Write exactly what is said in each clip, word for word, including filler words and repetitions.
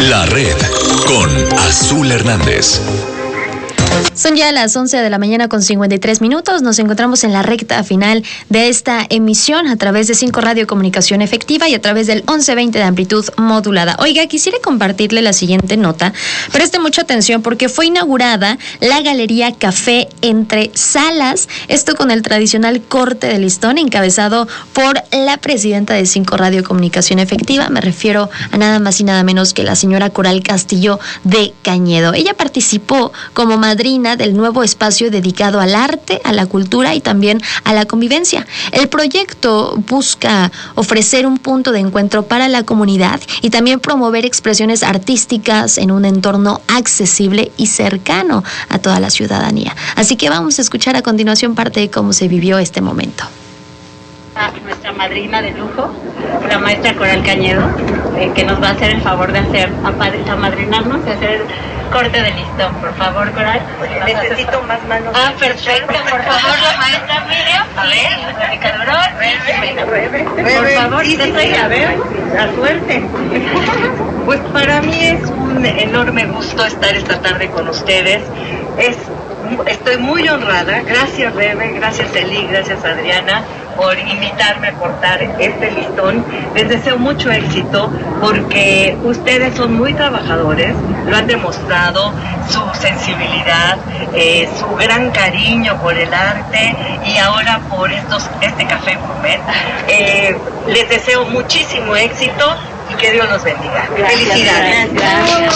La Red con Azul Hernández. Son ya las once de la mañana con cincuenta y tres minutos. Nos encontramos en la recta final de esta emisión a través de cinco Radio Comunicación Efectiva y a través del once veinte de amplitud modulada. Oiga, quisiera compartirle la siguiente nota. Preste mucha atención porque fue inaugurada la Galería Café Entre Salas. Esto con el tradicional corte de listón encabezado por la presidenta de cinco Radio Comunicación Efectiva. Me refiero a nada más y nada menos que la señora Coral Castillo de Cañedo. Ella participó como madrina del nuevo espacio dedicado al arte, a la cultura y también a la convivencia. El proyecto busca ofrecer un punto de encuentro para la comunidad y también promover expresiones artísticas en un entorno accesible y cercano a toda la ciudadanía. Así que vamos a escuchar a continuación parte de cómo se vivió este momento. Nuestra madrina de lujo, la maestra Coral Cañedo, eh, que nos va a hacer el favor de hacer, amadrinarnos y hacer el corte de listón. Por favor, Coral. Necesito más manos. Ah, perfecto. Por favor, la maestra Miriam. A ver. Por favor, sí, sí, sí, a ver, la suerte. Pues para mí es un enorme gusto estar esta tarde con ustedes. Es, estoy muy honrada. Gracias, Rebe, gracias, Eli, gracias, Adriana, por invitarme a cortar este listón. Les deseo mucho éxito porque ustedes son muy trabajadores, lo han demostrado, su sensibilidad, eh, su gran cariño por el arte y ahora por estos este café gourmet. Eh, les deseo muchísimo éxito y que Dios los bendiga. Gracias, Felicidades. Gracias.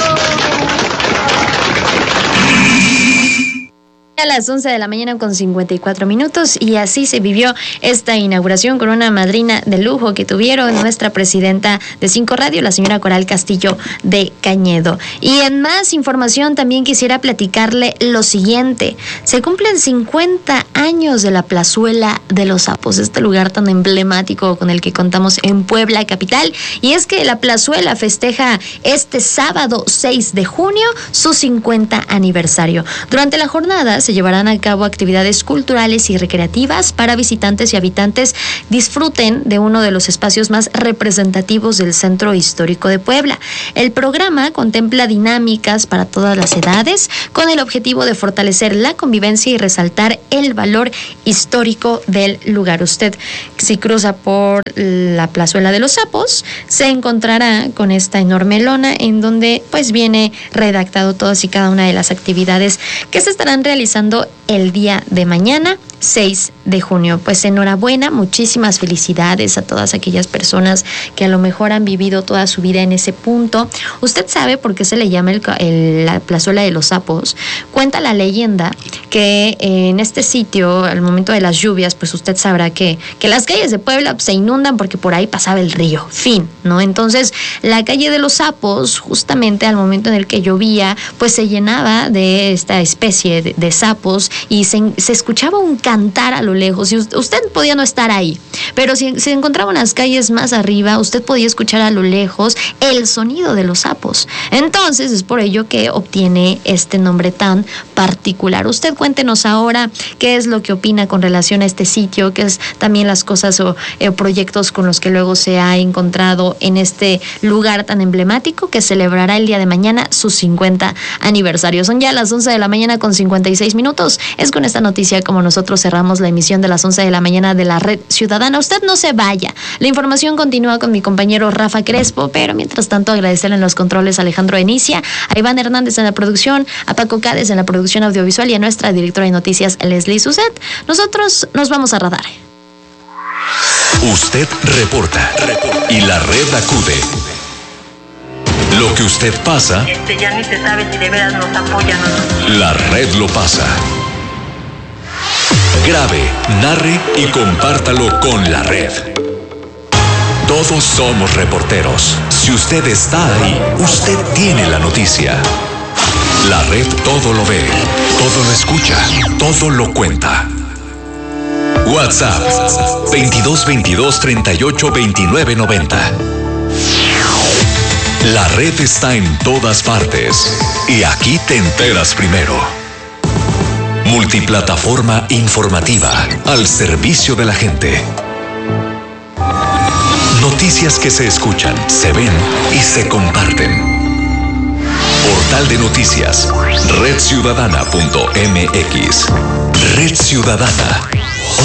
A las once de la mañana con cincuenta y cuatro minutos y así se vivió esta inauguración con una madrina de lujo que tuvieron nuestra presidenta de cinco Radio, la señora Coral Castillo de Cañedo. Y en más información también quisiera platicarle lo siguiente. Se cumplen cincuenta años de la Plazuela de los Sapos, este lugar tan emblemático con el que contamos en Puebla capital, y es que la Plazuela festeja este sábado seis de junio su cincuenta aniversario. Durante la jornada se llevarán a cabo actividades culturales y recreativas para visitantes y habitantes disfruten de uno de los espacios más representativos del Centro Histórico de Puebla. El programa contempla dinámicas para todas las edades con el objetivo de fortalecer la convivencia y resaltar el valor histórico del lugar. Usted, si cruza por la Plazuela de los Sapos, se encontrará con esta enorme lona en donde pues viene redactado todas y cada una de las actividades que se estarán realizando el día de mañana, seis de junio. Pues enhorabuena, muchísimas felicidades a todas aquellas personas que a lo mejor han vivido toda su vida en ese punto. Usted sabe por qué se le llama el, el, la Plazuela de los Sapos. Cuenta la leyenda que en este sitio, al momento de las lluvias, pues usted sabrá que, que las calles de Puebla se inundan porque por ahí pasaba el río, fin, ¿no? Entonces, la calle de los Sapos, justamente al momento en el que llovía, pues se llenaba de esta especie de, de sapos y se, se escuchaba un cantar a lo lejos y usted podía no estar ahí, pero si se encontraba en las calles más arriba, usted podía escuchar a lo lejos el sonido de los sapos. Entonces es por ello que obtiene este nombre tan particular. Usted cuéntenos ahora qué es lo que opina con relación a este sitio, qué es también las cosas o eh, proyectos con los que luego se ha encontrado en este lugar tan emblemático que celebrará el día de mañana su cincuenta aniversario. Son ya las once de la mañana con cincuenta y seis minutos. Es con esta noticia como nosotros cerramos la emisión de las once de la mañana de la Red Ciudadana. Usted no se vaya. La información continúa con mi compañero Rafa Crespo, pero mientras tanto agradecerle en los controles a Alejandro Enicia, a Iván Hernández en la producción, a Paco Cádiz en la producción audiovisual y a nuestra directora de noticias Leslie Suset. Nosotros nos vamos a radar. Usted reporta, reporta y la red acude. Lo que usted pasa, Este ya ni se sabe si de veras nos apoyan o no. la red lo pasa. Grabe, narre y compártalo con la red. Todos somos reporteros. Si usted está ahí, usted tiene la noticia. La red todo lo ve, todo lo escucha, todo lo cuenta. WhatsApp veintidós veintidós treinta y ocho veintinueve noventa. La red está en todas partes y aquí te enteras primero. Multiplataforma informativa al servicio de la gente. Noticias que se escuchan, se ven y se comparten. portal de noticias, red ciudadana punto m x. Red Ciudadana.